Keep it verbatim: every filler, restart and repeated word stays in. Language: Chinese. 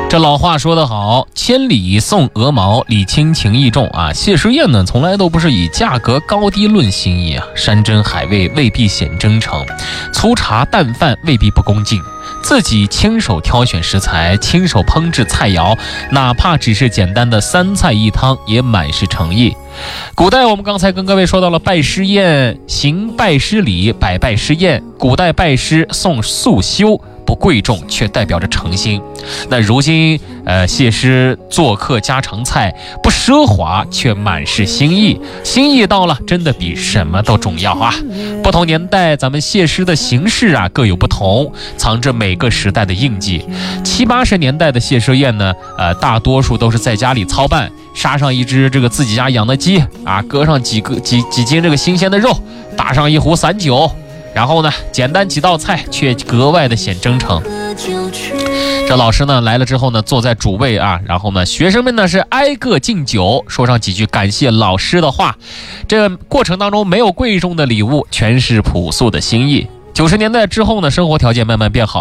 这老话说得好，千里送鹅毛，礼轻情意重啊。谢师宴呢，从来都不是以价格高低论心意啊。山珍海味未必显真诚，粗茶淡饭未必不恭敬。自己亲手挑选食材，亲手烹制菜肴，哪怕只是简单的三菜一汤，也满是诚意。古代我们刚才跟各位说到了拜师宴，行拜师礼，摆拜师宴。古代拜师送素修，不贵重却代表着诚心。那如今呃，谢师做客家常菜，不奢华却满是心意，心意到了，真的比什么都重要啊。不同年代咱们谢师的形式啊各有不同，藏着每个时代的印记。七八十年代的谢师宴呢，呃，大多数都是在家里操办，杀上一只这个自己家养的鸡啊，割上几个几几斤这个新鲜的肉，打上一壶散酒，然后呢，简单几道菜却格外的显真诚。这老师呢来了之后呢，坐在主位啊，然后呢，学生们呢是挨个敬酒，说上几句感谢老师的话。这过程当中没有贵重的礼物，全是朴素的心意。九十年代之后呢，生活条件慢慢变好。